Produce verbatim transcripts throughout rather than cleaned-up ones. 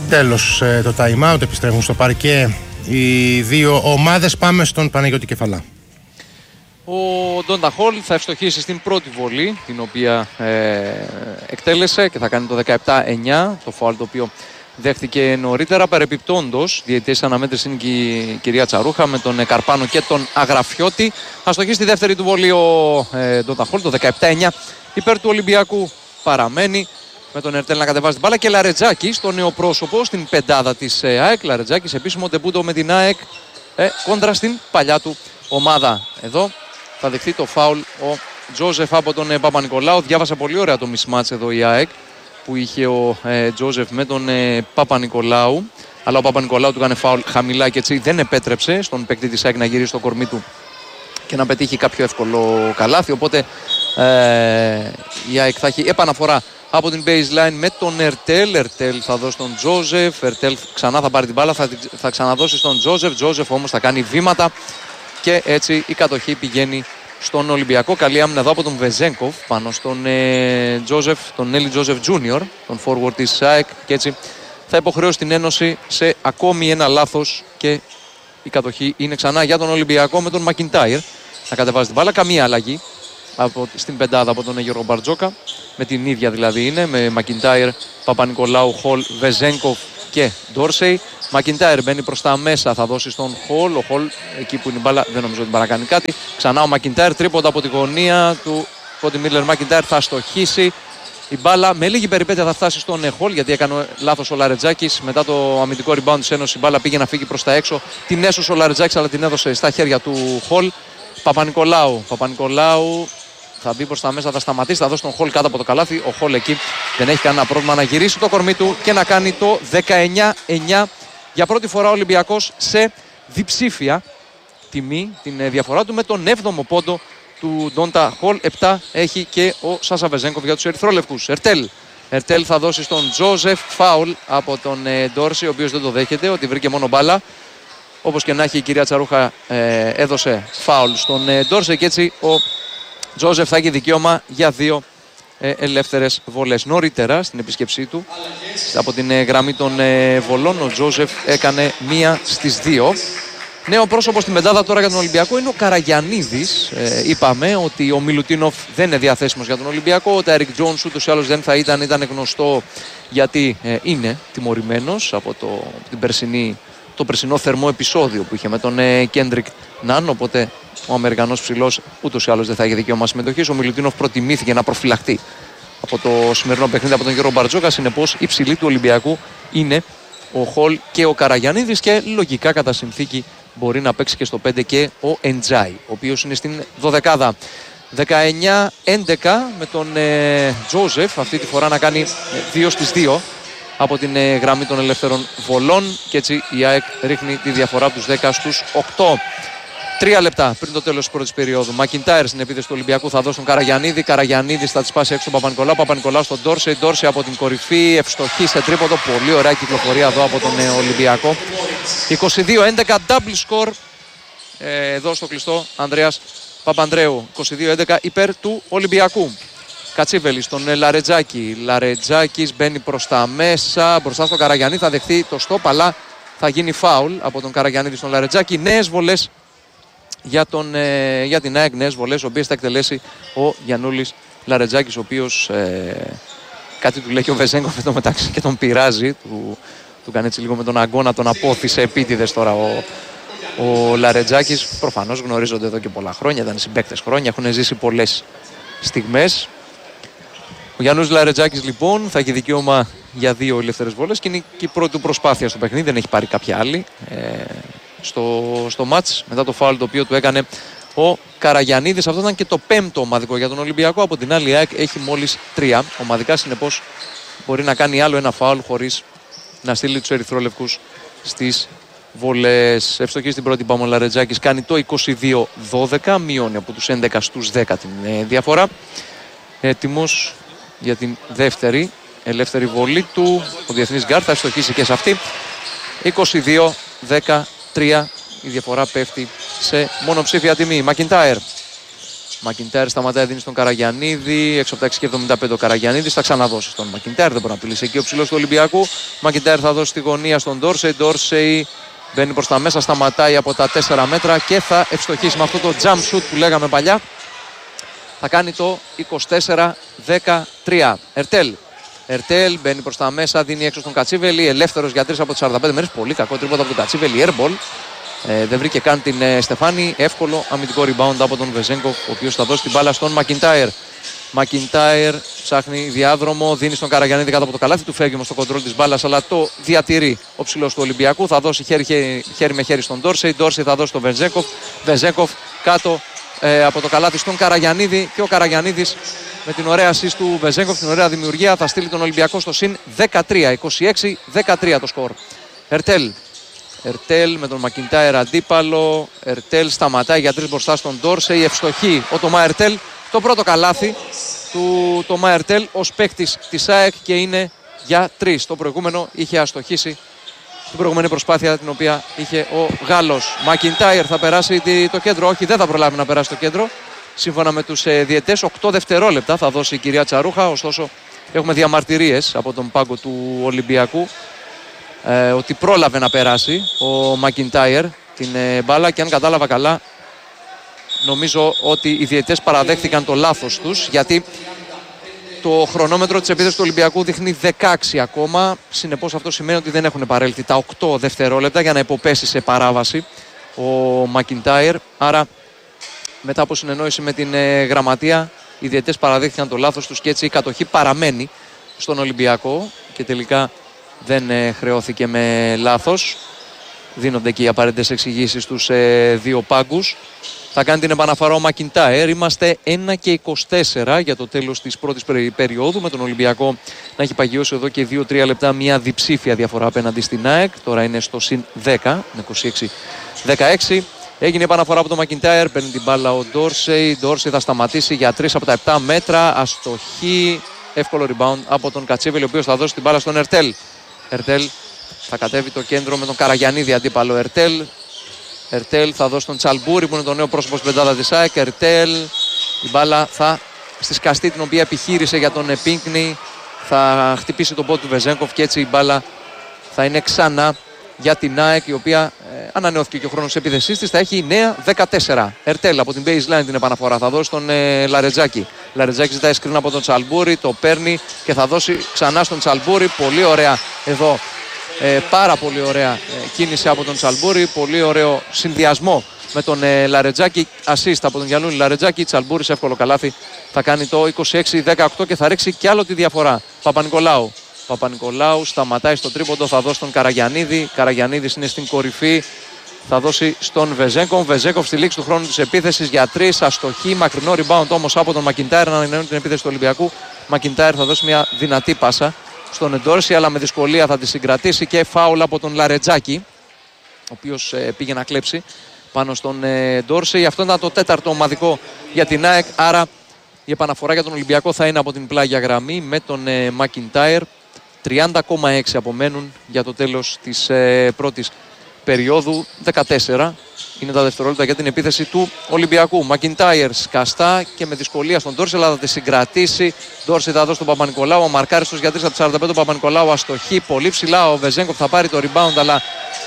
Τέλος ε, το time out, επιστρέφουν στο παρκέ οι δύο ομάδες. Πάμε στον Παναγιώτη Κεφαλά. Ο Ντόντα Χολ θα ευστοχίσει στην πρώτη βολή, την οποία ε, εκτέλεσε και θα κάνει το δεκαεπτά εννιά, το φάουλ το οποίο δέχτηκε νωρίτερα. Παρεπιπτόντως, διαιτητής αναμέτρηση είναι και η κυρία Τσαρούχα με τον Καρπάνο και τον Αγραφιώτη. Θα στοχίσει στη δεύτερη του βολή ο ε, Ντόντα Χολ, το δεκαεπτά εννιά υπέρ του Ολυμπιακού παραμένει. Με τον Ερτέλ να κατεβάζει την μπάλα και Λαρετζάκη στο νέο πρόσωπο στην πεντάδα της ΑΕΚ. Λαρετζάκη επίσημο τεμπούτο με την ΑΕΚ ε, κόντρα στην παλιά του ομάδα. Εδώ θα δεχτεί το φάουλ ο Τζόζεφ από τον ε, Παπα-Νικολάου. Διάβασε πολύ ωραία το μισμάτς εδώ η ΑΕΚ που είχε ο ε, Τζόζεφ με τον ε, Παπα-Νικολάου. Αλλά ο Παπα-Νικολάου του έκανε φάουλ χαμηλά και έτσι δεν επέτρεψε στον παίκτη της ΑΕΚ να γυρίσει στο κορμί του και να πετύχει κάποιο εύκολο καλάθι. Οπότε ε, η ΑΕΚ θα έχει επαναφορά από την baseline με τον Ερτέλ. Ερτέλ θα δώσει στον Τζόζεφ. Ερτέλ ξανά θα πάρει την μπάλα, θα, θα ξαναδώσει στον Τζόζεφ. Τζόζεφ όμως θα κάνει βήματα και έτσι η κατοχή πηγαίνει στον Ολυμπιακό. Καλή άμυνα εδώ από τον Βεζένκοφ πάνω στον ε, Τζόζεφ, τον Έλλη Τζόζεφ Τζούνιορ, τον forward της ΑΕΚ. Και έτσι θα υποχρεώσει την Ένωση σε ακόμη ένα λάθος και η κατοχή είναι ξανά για τον Ολυμπιακό με τον Μακιντάιρ να κατεβάζει την μπάλα. Καμία αλλαγή από, στην πεντάδα από τον Γιώργο Μπαρτζόκα. Με την ίδια δηλαδή είναι, με Μακιντάιρ, Παπα-Νικολάου, Χολ, Βεζένκοφ και Ντόρσεϊ. Μακιντάιρ μπαίνει προς τα μέσα, θα δώσει στον Χολ. Ο Χολ εκεί που είναι η μπάλα δεν νομίζω ότι παρακάνει κάτι. Ξανά ο Μακιντάιρ, τρίποντα από τη γωνία του Κόντι Μίλλερ. Μακιντάιρ θα στοχίσει. Η μπάλα με λίγη περιπέτεια θα φτάσει στον Χολ, γιατί έκανε λάθος ο Λαρετζάκης. Μετά το αμυντικό rebound της Ένωσης, η μπάλα πήγε να φύγει προς τα έξω. Την έσωσε ο Λαρετζάκης, αλλά την έδωσε στα χέρια του Χολ. Παπα-Νικολάου. Παπα-Νικολάου θα μπει προς τα μέσα, θα σταματήσει, θα δώσει τον Χολ κάτω από το καλάθι. Ο Χολ εκεί δεν έχει κανένα πρόβλημα να γυρίσει το κορμί του και να κάνει το δεκαεννιά εννιά. Για πρώτη φορά ο Ολυμπιακός σε διψήφια τιμή, την διαφορά του με τον έβδομο πόντο του Ντόντα Χολ. επτά έχει και ο Σάσα Βεζένκοφ για τους ερυθρόλευκους. Ερτέλ. Ερτέλ θα δώσει στον Τζόζεφ, φάουλ από τον ε, Ντόρση, ο οποίος δεν το δέχεται, ότι βρήκε μόνο μπάλα. Όπως και να έχει, η κυρία Τσαρούχα ε, έδωσε φάουλ στον ε, Ντόρση και έτσι ο Τζόζεφ θα έχει δικαίωμα για δύο ε, ελεύθερες βολές. Νωρίτερα στην επίσκεψή του από την ε, γραμμή των ε, βολών ο Τζόζεφ έκανε μία στις δύο. Νέο πρόσωπο στην πεντάδα τώρα για τον Ολυμπιακό είναι ο Καραγιαννίδης. Ε, είπαμε ότι ο Μιλουτίνοφ δεν είναι διαθέσιμος για τον Ολυμπιακό. Ο Τάιρικ Τζόνς ούτως ή άλλως δεν θα ήταν, ήταν γνωστό γιατί ε, είναι τιμωρημένος από το, την περσινή, το περσινό θερμό επεισόδιο που είχε με τον ε, Κέντρικ Ναν. Οπότε ο Αμερικανός ψηλός ούτως ή άλλως δεν θα έχει δικαίωμα συμμετοχής. Ο Μιλουτίνοφ προτιμήθηκε να προφυλαχτεί από το σημερινό παιχνίδι από τον Γιώργο Μπαρτζόκα. Συνεπώς η ψηλή του Ολυμπιακού είναι ο Χολ και ο Καραγιαννίδης και λογικά κατά συνθήκη μπορεί να παίξει και στο πέντε και ο Εντζάι, ο οποίος είναι στην δωδεκάδα. δεκαεννιά έντεκα με τον ε, Τζόζεφ αυτή τη φορά να κάνει δύο στις δύο από την ε, γραμμή των ελεύθερων βολών και έτσι η ΑΕΚ ρίχνει τη διαφορά από τους δέκα στους οκτώ. Τρία λεπτά πριν το τέλος της πρώτης περίοδου. Μακιντάιρ στην επίθεση του Ολυμπιακού θα δώσει τον Καραγιαννίδη. Καραγιαννίδης θα τη σπάσει έξω τον Παπα-Νικολάου. Παπα-Νικολάου στον Ντόρσεϊ. Ντόρσεϊ από την κορυφή. Ευστοχή σε τρίποντο. Πολύ ωραία κυκλοφορία εδώ από τον ε, Ολυμπιακό. είκοσι δύο έντεκα double score ε, εδώ στο κλειστό Ανδρέας Παπανδρέου. είκοσι δύο έντεκα υπέρ του Ολυμπιακού. Κατσίβελη στον ε, Λαρετζάκη. Λαρετζάκης μπαίνει προς τα μέσα. Μπροστά στον Καραγιαννίδη θα δεχθεί το στόπ, αλλά θα γίνει φάουλ από τον Καραγιαννίδη στον Λαρετζάκη. Νέες βολές για, τον, ε, για την ΑΕΚ, νέες βολές, οι οποίες θα εκτελέσει ο Γιαννούλης Λαρετζάκης, ο οποίος ε, κάτι του λέει και ο Βεζένκοφ εδώ μεταξύ και τον πειράζει. Του, του κάνει έτσι λίγο με τον αγκώνα, τον απόθυσε επίτηδες τώρα ο, ο Λαρετζάκης. Προφανώς γνωρίζονται εδώ και πολλά χρόνια, ήταν συμπαίκτες χρόνια, έχουν ζήσει πολλές στιγμές. Ο Γιαννούλης Λαρετζάκης λοιπόν θα έχει δικαίωμα για δύο ελεύθερες βολές και είναι και η πρώτη του προσπάθεια στο παιχνίδι, δεν έχει πάρει κάποια άλλη. Ε, στο, στο μάτς μετά το φάουλ το οποίο του έκανε ο Καραγιαννίδης. Αυτό ήταν και το πέμπτο ομαδικό για τον Ολυμπιακό. Από την άλλη η ΑΕΚ έχει μόλις τρία ομαδικά, συνεπώς μπορεί να κάνει άλλο ένα φάουλ χωρίς να στείλει τους ερυθρόλευκους στις βολές. Ευστοχή στην πρώτη πάμε ο Λαρετζάκης, κάνει το είκοσι δύο δώδεκα, μειώνει από τους έντεκα στους δέκα την ε, διαφορά. Έτοιμος για την δεύτερη ελεύθερη βολή του. Ο διεθνής γκάρ θα ευστοχίσει και σε αυτή. είκοσι δύο δεκατρία η διαφορά πέφτει σε μονοψήφια τιμή. Μακιντάιρ Μακιντάιρ σταματάει, δίνει στον Καραγιαννίδη. έξω από τα έξι και εβδομήντα πέντε ο Καραγιαννίδης. Θα ξαναδώσει στον Μακιντάιρ. Δεν μπορεί να απειλήσει εκεί ο ψηλός του Ολυμπιακού. Μακιντάιρ θα δώσει στη γωνία στον Ντόρσεϊ. Ντόρσεϊ μπαίνει προς τα μέσα, σταματάει από τα τέσσερα μέτρα και θα ευστοχίσει με αυτό το jump shoot που λέγαμε παλιά. Θα κάνει το είκοσι τέσσερα δεκατρία. Ερτέλ. Ερτέλ μπαίνει προς τα μέσα, δίνει έξω στον Κατσίβελη. Ελεύθερος για τρεις από τις σαράντα πέντε μέρες. Πολύ κακό τρίποτα από τον Κατσίβελη. Airball. Ε, δεν βρήκε καν την ε, Στεφάνη. Εύκολο αμυντικό rebound από τον Βεζέγκοφ, ο οποίος θα δώσει την μπάλα στον Μακιντάιρ. Μακιντάιρ ψάχνει διάδρομο, δίνει στον Καραγιαννίδη κάτω από το καλάθι του. Φεύγει όμως στο κοντρόλ της μπάλας, αλλά το διατηρεί ο ψηλός του Ολυμπιακού. Θα δώσει χέρι, χέρι, χέρι με χέρι στον Ντόρσεϊ. Ντόρσεϊ θα δώσει στον Βεζέγκοφ. Βεζέγκοφ κάτω ε, από το καλάθι στον Καραγιαννίδη. Και ο Καραγιαννίδης με την ωραία assist του Βεζέγκοφ, την ωραία δημιουργία, θα στείλει τον Ολυμπιακό στο συν δεκατρία. είκοσι έξι δεκατρία το σκορ. Ερτέλ. Ερτέλ με τον Μακιντάιρ αντίπαλο. Ερτέλ σταματάει για τρεις μπροστά στον Ντόρσεϊ. Ευστοχή ο Τομά Ερτέλ. Το πρώτο καλάθι του Τομά Ερτέλ ως παίκτης της ΑΕΚ και είναι για τρεις. Το προηγούμενο είχε αστοχήσει την προηγούμενη προσπάθεια την οποία είχε ο Γάλλος. Μακιντάιρ θα περάσει το κέντρο. Όχι, δεν θα προλάβει να περάσει το κέντρο. Σύμφωνα με τους ε, διαιτές, οκτώ δευτερόλεπτα θα δώσει η κυρία Τσαρούχα. Ωστόσο, έχουμε διαμαρτυρίες από τον πάγκο του Ολυμπιακού ε, ότι πρόλαβε να περάσει ο Μακιντάιρ την ε, μπάλα και αν κατάλαβα καλά, νομίζω ότι οι διαιτές παραδέχθηκαν το λάθος τους, γιατί το χρονόμετρο της επίθεσης του Ολυμπιακού δείχνει δεκαέξι ακόμα. Συνεπώς αυτό σημαίνει ότι δεν έχουν παρέλθει τα οκτώ δευτερόλεπτα για να υποπέσει σε παράβαση ο Μακιντάιρ. Άρα, μετά από συνεννόηση με την ε, γραμματεία, οι διαιτές παραδέχθηκαν το λάθος τους και έτσι η κατοχή παραμένει στον Ολυμπιακό και τελικά δεν ε, χρεώθηκε με λάθος. Δίνονται και οι απαραίτητες εξηγήσεις στους ε, δύο πάγκους. Θα κάνει την επαναφορά ο Μακιντάιρ. Είμαστε ένα και είκοσι τέσσερα για το τέλος της πρώτης περίοδου, με τον Ολυμπιακό να έχει παγιώσει εδώ και δύο τρία λεπτά μια διψήφια διαφορά απέναντι στην ΑΕΚ. Τώρα είναι στο συν δέκα, είκοσι έξι δεκαέξι. Έγινε η επαναφορά από τον Μακιντάιρ, παίρνει την μπάλα ο Ντόρσεϊ. Ντόρσεϊ θα σταματήσει για τρεις από τα επτά μέτρα. Αστοχή, εύκολο rebound από τον Κατσίβελη, ο οποίος θα δώσει την μπάλα στον Ερτέλ. Ερτέλ θα κατέβει το κέντρο με τον Καραγιαννίδη αντίπαλο. Ερτέλ. Ερτέλ θα δώσει τον Τσαλμπούρη που είναι το νέο πρόσωπο στην πεντάδα της ΑΕΚ. Ερτέλ. Η μπάλα θα στη σκαστή την οποία επιχείρησε για τον Πίνκνι. Θα χτυπήσει τον πόδι του Βεζέγκοφ και έτσι η μπάλα θα είναι ξανά για την ΑΕΚ, η οποία ε, ανανεώθηκε και ο χρόνος της επίθεσής της. Θα έχει νέα δεκατέσσερα. Ερτέλ από την baseline την επαναφορά. Θα δώσει τον ε, Λαρετζάκη. Λαρετζάκη ζητάει screen από τον Τσαλμπούρη. Το παίρνει και θα δώσει ξανά στον Τσαλμπούρη. Πολύ ωραία εδώ. Ε, πάρα πολύ ωραία ε, κίνηση από τον Τσαλμπούρη. Πολύ ωραίο συνδυασμό με τον ε, Λαρετζάκη. Assist από τον Γιαννούλη Λαρετζάκη. Τσαλμπούρη σε εύκολο καλάθι. Θα κάνει το είκοσι έξι δεκαοκτώ και θα ρίξει κι άλλο τη διαφορά. Παπα-Νικολάου. Παπα-Νικολάου σταματάει στο τρίποντο, θα δώσει τον Καραγιαννίδη. Καραγιαννίδης είναι στην κορυφή. Θα δώσει στον Βεζέγκοφ. Βεζέγκοφ στη λήξη του χρόνου της επίθεσης για τρεις. Αστοχή, μακρινό rebound όμως από τον Μακιντάιρ να ανανεώνει την επίθεση του Ολυμπιακού. Μακιντάιρ θα δώσει μια δυνατή πάσα στον Ντόρσεϊ, αλλά με δυσκολία θα τη συγκρατήσει και φάουλ από τον Λαρετζάκη, ο οποίος ε, πήγε να κλέψει πάνω στον ε, Ντόρσεϊ. Αυτό ήταν το τέταρτο ομαδικό για την ΑΕΚ. Άρα η επαναφορά για τον Ολυμπιακό θα είναι από την πλάγια γραμμή με τον ε, Μακιντάιρ. τριάντα κόμμα έξι απομένουν για το τέλος της ε, πρώτης περίοδου. δεκατέσσερα είναι τα δευτερόλεπτα για την επίθεση του Ολυμπιακού. Μακιντάιρ σκαστά και με δυσκολία στον Ντόρσεϊ, αλλά θα τη συγκρατήσει. Ντόρσεϊ θα δώσει τον Παπα-Νικολάου. Ο μαρκάριστος για τρεις από τις σαράντα πέντε. Ο Παπα-Νικολάου αστοχή. Πολύ ψηλά ο Βεζέγκοφ θα πάρει το rebound, αλλά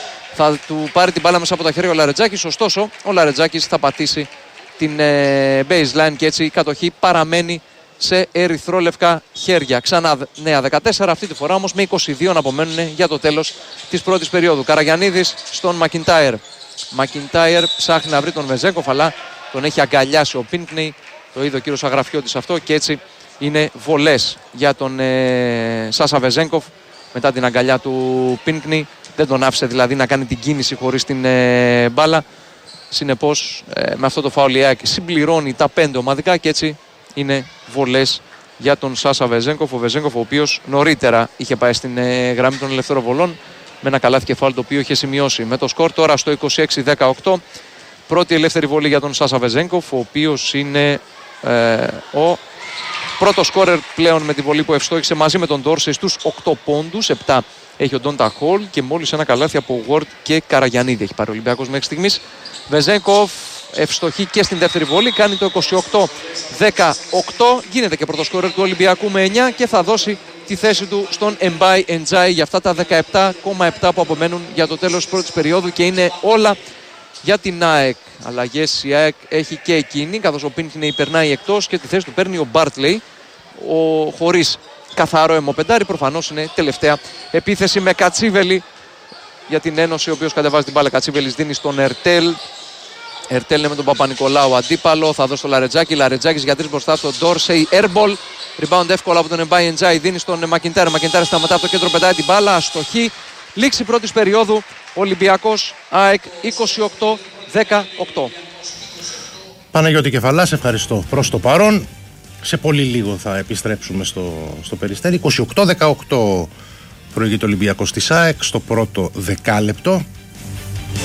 θα του πάρει την μπάλα μέσα από τα χέρια ο Λαρετζάκης. Ωστόσο, ο Λαρετζάκης θα πατήσει την ε, baseline και έτσι η κατοχή παραμένει σε ερυθρόλευκα χέρια. Ξανά νέα δεκατέσσερα, αυτή τη φορά όμως με είκοσι δύο να απομένουν για το τέλος της πρώτης περίοδου. Καραγιαννίδης στον Μακιντάιρ. Μακιντάιρ ψάχνει να βρει τον Βεζέγκοφ, αλλά τον έχει αγκαλιάσει ο Πίνκνι. Το είδε ο κύριος Αγραφιώτης αυτό και έτσι είναι βολές για τον ε, Σάσα Βεζέγκοφ μετά την αγκαλιά του Πίνκνι. Δεν τον άφησε δηλαδή να κάνει την κίνηση χωρίς την ε, μπάλα. Συνεπώς ε, με αυτό το φάουλ η ΑΕΚ συμπληρώνει τα πέντε ομαδικά και έτσι είναι βολές για τον Σάσα Βεζέγκοφ. Ο Βεζέγκοφ, ο οποίος νωρίτερα είχε πάει στην ε, γραμμή των ελευθέρων βολών με ένα καλάθι κεφάλι το οποίο είχε σημειώσει. Με το σκορ τώρα στο είκοσι έξι δεκαοκτώ. Πρώτη ελεύθερη βολή για τον Σάσα Βεζέγκοφ, ο οποίος είναι ε, ο πρώτος σκόρερ πλέον με τη βολή που ευστόχησε μαζί με τον Ντόρσεϊ στους οκτώ πόντους. επτά έχει ο Ντόντα Χολ και μόλις ένα καλάθι από Ward και Καραγιαννίδη έχει πάρει ο Ολυμπιακός μέχρι στιγμής. Βεζέγκοφ ευστοχή και στην δεύτερη βολή. Κάνει το είκοσι οκτώ δεκαοκτώ. Γίνεται και πρωτοσκόρερ του Ολυμπιακού με εννιά και θα δώσει τη θέση του στον Εμπάι Εντζάι για αυτά τα δεκαεπτά κόμμα επτά που απομένουν για το τέλος της πρώτης περίοδου, και είναι όλα για την ΑΕΚ. Αλλαγές η ΑΕΚ έχει και εκείνη, καθώς ο Πίνκινεϊ περνάει εκτός και τη θέση του παίρνει ο Μπάρτλεϊ, ο χωρίς καθαρό αιμοπεντάρι. Προφανώς είναι τελευταία επίθεση με Κατσίβελη για την Ένωση, ο οποίος κατεβάζει την μπάλα. Κατσίβελης δίνει στον Ερτέλ. Ερτέλ είναι με τον Παπα-Νικολάου αντίπαλο. Θα δώσει το Λαρετζάκη. Λαρετζάκης για τρεις μπροστά στο Ντόρσεϊ. Airball. Rebound εύκολα από τον Εμπάι Εντζάι. Δίνει στον Μακιντάρ. Μακιντάρ σταματά από το κέντρο, πετάει την μπάλα. Αστοχή. Λήξη πρώτης περίοδου. Ολυμπιακός ΑΕΚ είκοσι οκτώ δεκαοκτώ. Παναγιώτη Κεφαλά, σε ευχαριστώ προς το παρόν. Σε πολύ λίγο θα επιστρέψουμε στο, στο Περιστέρι. είκοσι οκτώ δεκαοκτώ προηγείται ο Ολυμπιακός της ΑΕΚ στο πρώτο δεκάλεπτο.